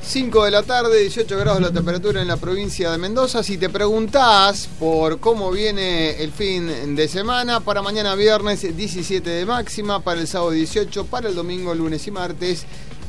5 de la tarde, 18 grados la temperatura en la provincia de Mendoza. Si te preguntás por cómo viene el fin de semana, para mañana viernes 17 de máxima, para el sábado 18, para el domingo, lunes y martes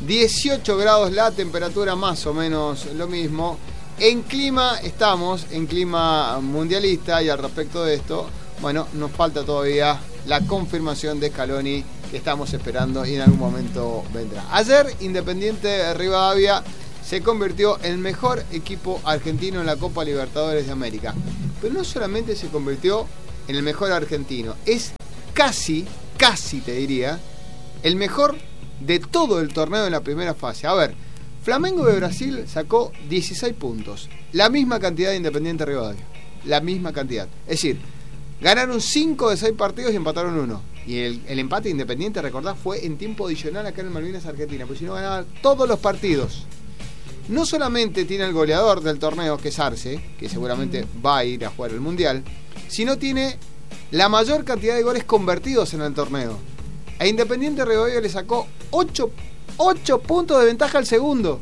18 grados la temperatura, más o menos lo mismo. En clima, estamos en clima mundialista, y al respecto de esto, bueno, nos falta todavía la confirmación de Scaloni, que estamos esperando y en algún momento vendrá. Ayer Independiente Rivadavia se convirtió en el mejor equipo argentino en la Copa Libertadores de América. Pero no solamente se convirtió en el mejor argentino, es casi te diría, el mejor de todo el torneo en la primera fase. A ver, Flamengo de Brasil sacó 16 puntos, la misma cantidad de Independiente Rivadavia, la misma cantidad. Es decir, ganaron 5 de 6 partidos y empataron 1. Y el empate Independiente, recordad, fue en tiempo adicional acá en el Malvinas Argentina, porque si no ganaba todos los partidos. No solamente tiene el goleador del torneo, que es Arce, que seguramente va a ir a jugar el Mundial, sino tiene la mayor cantidad de goles convertidos en el torneo. A Independiente Rivadavia le sacó 8 puntos de ventaja al segundo.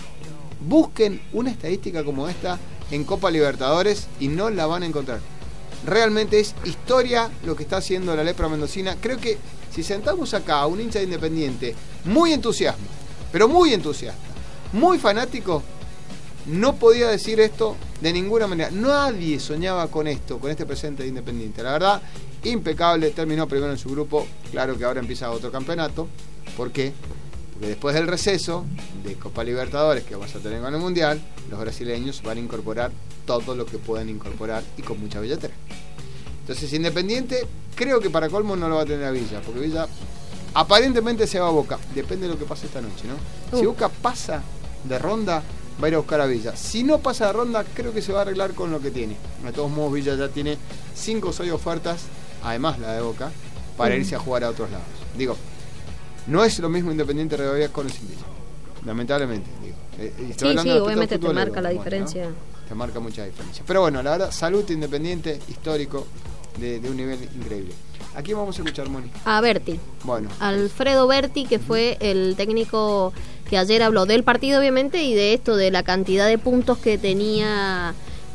Busquen una estadística como esta en Copa Libertadores y no la van a encontrar. Realmente es historia lo que está haciendo la lepra mendocina. Creo que si sentamos acá a un hincha de Independiente muy entusiasta, pero muy entusiasta, muy fanático, no podía decir esto de ninguna manera. Nadie soñaba con esto, con este presente de Independiente. La verdad, impecable, terminó primero en su grupo. Claro que ahora empieza otro campeonato. ¿Por qué? Porque después del receso de Copa Libertadores que vamos a tener con el Mundial, los brasileños van a incorporar todo lo que puedan incorporar y con mucha billetera. Entonces Independiente, creo que para colmo no lo va a tener a Villa, porque Villa aparentemente se va a Boca. Depende de lo que pase esta noche, ¿no? Si Boca pasa de ronda, va a ir a buscar a Villa. Si no pasa de ronda, creo que se va a arreglar con lo que tiene. De todos modos, Villa ya tiene 5 o 6 ofertas, además la de Boca, para irse a jugar a otros lados. Digo, no es lo mismo Independiente Rivadavia con el sin Villa, lamentablemente. Digo. Sí, obviamente te marca la diferencia. ¿No? Te marca mucha diferencia. Pero bueno, la verdad, salud Independiente, histórico, de un nivel increíble. ¿A quién vamos a escuchar, Moni? A Berti. Bueno. Alfredo Berti, que fue el técnico que ayer habló del partido, obviamente, y de esto, de la cantidad de puntos que tenía,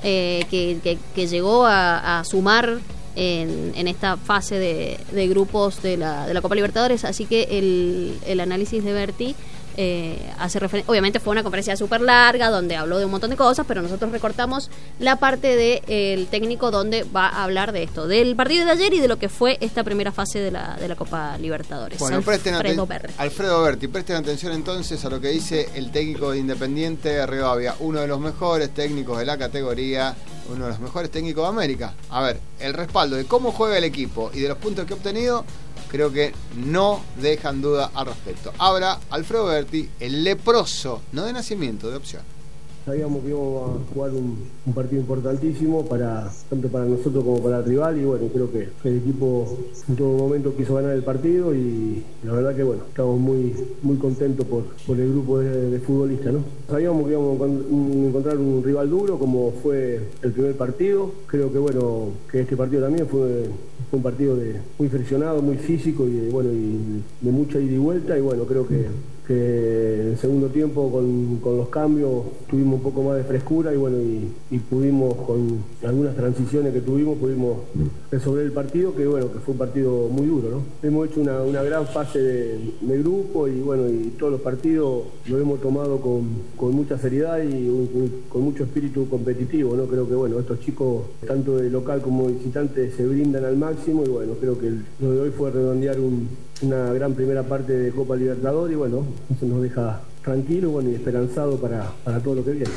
que llegó a sumar en esta fase de grupos de la Copa Libertadores. Así que el análisis de Berti hace referencia, obviamente fue una conferencia súper larga donde habló de un montón de cosas, pero nosotros recortamos la parte del técnico donde va a hablar de esto, del partido de ayer y de lo que fue esta primera fase de la Copa Libertadores. Bueno, Alfredo Berti, presten atención entonces a lo que dice el técnico de Independiente Rivadavia, uno de los mejores técnicos de la categoría, uno de los mejores técnicos de América. A ver, el respaldo de cómo juega el equipo y de los puntos que ha obtenido, creo que no dejan duda al respecto. Ahora, Alfredo Berti, el leproso, no de nacimiento, de opción. Sabíamos que íbamos a jugar un partido importantísimo tanto para nosotros como para el rival, y bueno, creo que el equipo en todo momento quiso ganar el partido, y la verdad que bueno, estamos muy contentos por el grupo de futbolistas, ¿no? Sabíamos que íbamos a encontrar un rival duro como fue el primer partido. Creo que bueno, que este partido también fue un partido muy friccionado, muy físico y de mucha ida y vuelta, y bueno, creo que en el segundo tiempo con los cambios tuvimos un poco más de frescura, y bueno, y pudimos, con algunas transiciones que pudimos resolver el partido, que bueno, que fue un partido muy duro, ¿no? Hemos hecho una gran fase de grupo, y bueno, y todos los partidos lo hemos tomado con mucha seriedad y con mucho espíritu competitivo, ¿no? Creo que bueno, estos chicos, tanto de local como de visitante, se brindan al máximo, y bueno, creo que lo de hoy fue redondear una gran primera parte de Copa Libertadores, y bueno, eso nos deja tranquilos, bueno, y esperanzados para todo lo que viene.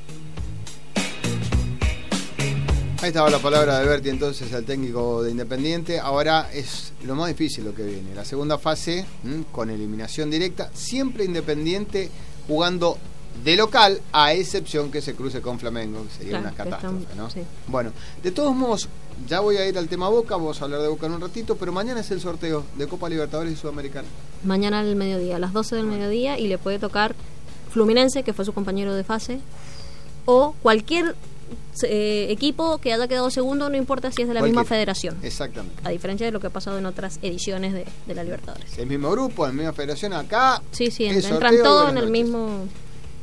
Ahí estaba la palabra de Berti, entonces, el técnico de Independiente. Ahora es lo más difícil lo que viene, la segunda fase, con eliminación directa, siempre Independiente jugando de local, a excepción que se cruce con Flamengo, que sería una catástrofe, ¿no? Sí. Bueno, de todos modos, ya voy a ir al tema Boca, vamos a hablar de Boca en un ratito, pero mañana es el sorteo de Copa Libertadores y Sudamericana. Mañana al mediodía, a las 12 del mediodía, y le puede tocar Fluminense, que fue su compañero de fase, o cualquier equipo que haya quedado segundo, no importa si es de la misma federación. Exactamente. A diferencia de lo que ha pasado en otras ediciones de la Libertadores. El mismo grupo, la misma federación, acá. Sí, entran todos en el mismo.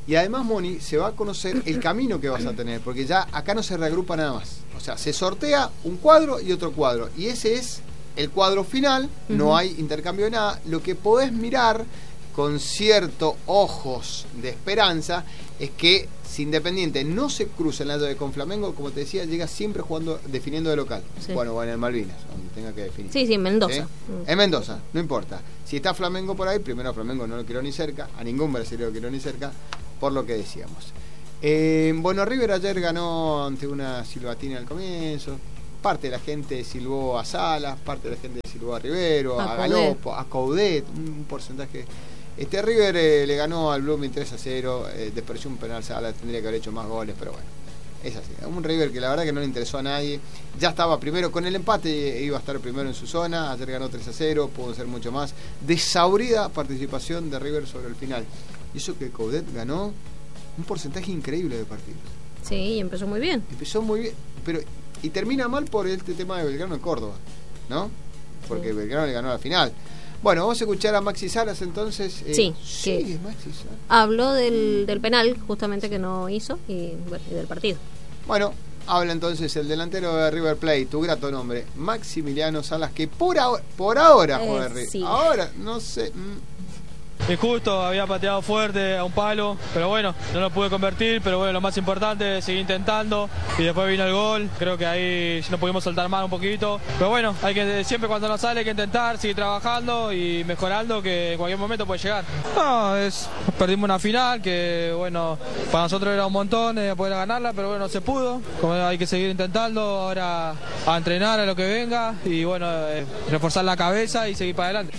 Y además, Moni, se va a conocer el camino que vas a tener, porque ya acá no se reagrupa nada más. O sea, se sortea un cuadro y otro cuadro, y ese es el cuadro final, no hay intercambio de nada. Lo que podés mirar con cierto ojos de esperanza es que si Independiente no se cruza en la llave con Flamengo, como te decía, llega siempre jugando, definiendo de local. Sí. Bueno, en el Malvinas, donde tenga que definir. Sí, en Mendoza. En Mendoza, no importa. Si está Flamengo por ahí, primero a Flamengo no lo quiero ni cerca, a ningún brasileño lo quiero ni cerca, por lo que decíamos. Bueno, River ayer ganó ante una silbatina al comienzo. Parte de la gente silbó a Salas, parte de la gente silbó a Rivero, a Galopo, a Coudet, un porcentaje. River le ganó al Blooming 3-0, desperdició un penal Salas, tendría que haber hecho más goles, pero bueno, es así. Un River que la verdad que no le interesó a nadie, ya estaba primero, con el empate iba a estar primero en su zona, ayer ganó 3-0, pudo ser mucho más. Desabrida participación de River sobre el final. Y eso que Coudet ganó un porcentaje increíble de partidos. Sí, y empezó muy bien. Empezó muy bien, pero y termina mal por este tema de Belgrano en Córdoba, ¿no? Porque sí. Belgrano le ganó a la final. Bueno, vamos a escuchar a Maxi Salas entonces. Sí, es Maxi Salas. Habló del penal justamente que no hizo y del partido. Bueno, habla entonces el delantero de River Plate, tu grato nombre, Maximiliano Salas, que por ahora juega River. Sí. Ahora, no sé. Injusto, había pateado fuerte a un palo, pero bueno, no lo pude convertir, pero bueno, lo más importante, seguí intentando y después vino el gol, creo que ahí no pudimos soltar más un poquito, pero bueno, hay que siempre cuando nos sale hay que intentar, seguir trabajando y mejorando, que en cualquier momento puede llegar. No, perdimos una final que bueno, para nosotros era un montón poder ganarla, pero bueno, no se pudo, como hay que seguir intentando, ahora a entrenar a lo que venga y bueno, reforzar la cabeza y seguir para adelante.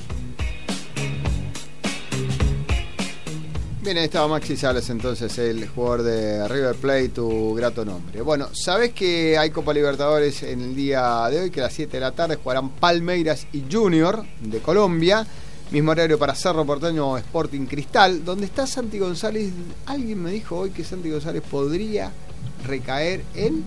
Bien, ahí estaba Maxi Salas, entonces, el jugador de River Plate, tu grato nombre. Bueno, ¿sabés que hay Copa Libertadores en el día de hoy? Que a las 7 de la tarde jugarán Palmeiras y Junior de Colombia. Mismo horario para Cerro Porteño, Sporting Cristal, donde está Santi González. Alguien me dijo hoy que Santi González podría recaer en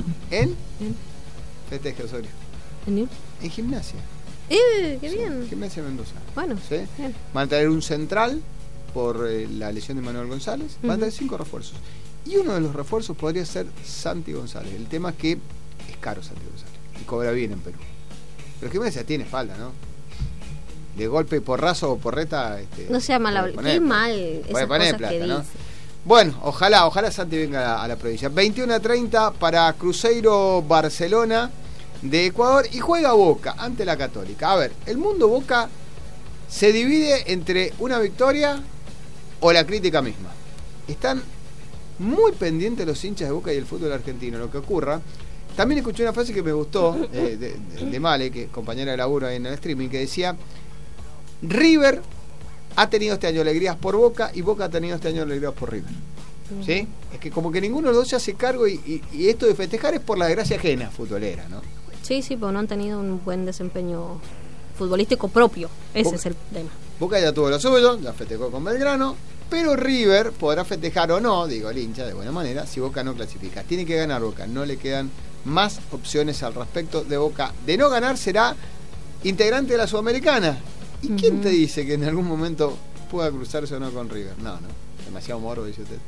festeje, Osorio. En Gimnasia. Qué bien. Sí, Gimnasia Mendoza. Bueno, ¿sí? Van a traer un central por la lesión de Manuel González, van a tener 5 refuerzos. Y uno de los refuerzos podría ser Santi González. El tema es que es caro Santi González y cobra bien en Perú. Pero Gimnasia tiene falda, ¿no? De golpe, porrazo o porreta. No sea mal hablado. Qué mal esas cosas plata, que ¿no? dice. Bueno, ojalá Santi venga a la provincia. 21:30 para Cruzeiro Barcelona de Ecuador y juega Boca ante la Católica. A ver, el mundo Boca se divide entre una victoria o la crítica misma. Están muy pendientes los hinchas de Boca y el fútbol argentino, lo que ocurra. También escuché una frase que me gustó de Male, que es compañera de laburo ahí en el streaming, que decía: River ha tenido este año alegrías por Boca y Boca ha tenido este año alegrías por River. ¿Sí? Es que como que ninguno de los dos se hace cargo y esto de festejar es por la desgracia ajena futbolera, ¿no? Sí, pero no han tenido un buen desempeño futbolístico propio. Ese es el tema. Boca ya tuvo lo suyo, ya festejó con Belgrano, pero River podrá festejar o no, digo el hincha, de buena manera, si Boca no clasifica. Tiene que ganar Boca, no le quedan más opciones al respecto de Boca. De no ganar será integrante de la Sudamericana. ¿Y quién te dice que en algún momento pueda cruzarse o no con River? No, demasiado morbo, dice usted.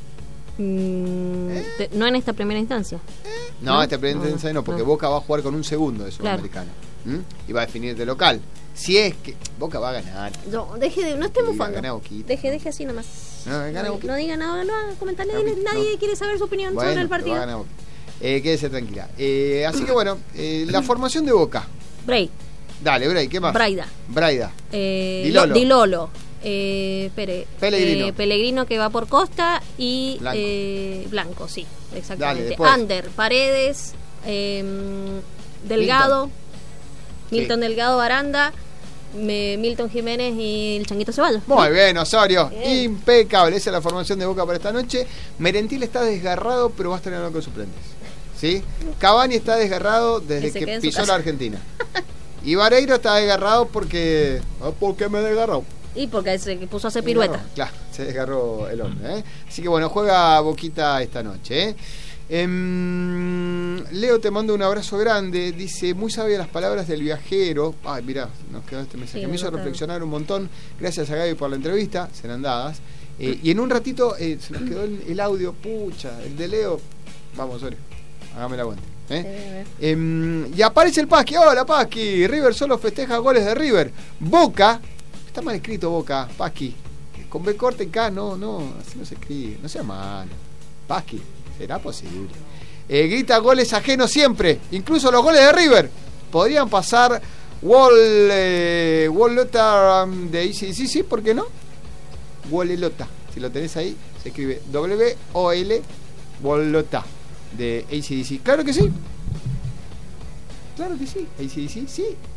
No en esta primera instancia. No, esta primera instancia no, porque Boca va a jugar con un segundo de Sudamericana. Claro. Y va a definir de local. Si es que Boca va a ganar. No estemos bufando. Deje así nomás. No diga nada, no haga comentarios. Nadie quiere saber su opinión sobre el partido. Quédese tranquila. Así que bueno, la formación de Boca. Bray. Dale, Bray, ¿qué más? Braida. Dilolo. Pellegrino. Que va por Costa y Blanco, sí, exactamente. Dale, Ander, Paredes, Delgado, Milton Delgado, Aranda, Milton Jiménez y el Changuito Ceballos. Muy bien, Osorio, impecable. Esa es la formación de Boca para esta noche. Merentiel está desgarrado, pero va a estar en el banco de suplentes. ¿Sí? Cavani está desgarrado desde que pisó la Argentina. Y Vareiro está desgarrado porque... ¿Por qué me desgarró? Y porque se puso a hacer pirueta. Claro, se desgarró el hombre. Así que bueno, juega Boquita esta noche. Leo, te mando un abrazo grande. Dice, muy sabias las palabras del viajero. Ay, mirá, nos quedó este mensaje. Me hizo reflexionar un montón. Gracias a Gaby por la entrevista, serán dadas. Y en un ratito se nos quedó el audio, pucha, el de Leo. Vamos, Osorio, hágame la cuenta. Y aparece el Pasqui. Hola, Pasqui. River solo festeja goles de River. Boca, está mal escrito Boca, Pasqui. Con B corta y K, no, así no se escribe. No sea malo. Pasqui, será posible. Grita goles ajenos siempre, incluso los goles de River. Podrían pasar Wallota de AC/DC, sí, ¿por qué no? Wallota, si lo tenés ahí, se escribe W-O-L, Wallota de AC/DC. Claro que sí. Claro que sí, AC/DC, sí.